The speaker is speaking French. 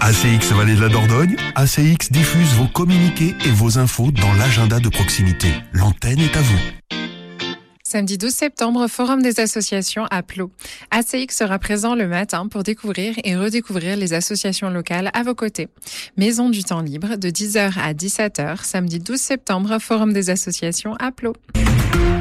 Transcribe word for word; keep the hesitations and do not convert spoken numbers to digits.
A C X Vallée de la Dordogne, A C X diffuse vos communiqués et vos infos dans l'agenda de proximité. L'antenne est à vous. Samedi douze septembre, Forum des associations à Plot. A C X sera présent le matin pour découvrir et redécouvrir les associations locales à vos côtés. Maison du temps libre de dix heures à dix-sept heures, samedi douze septembre, Forum des associations à Plot.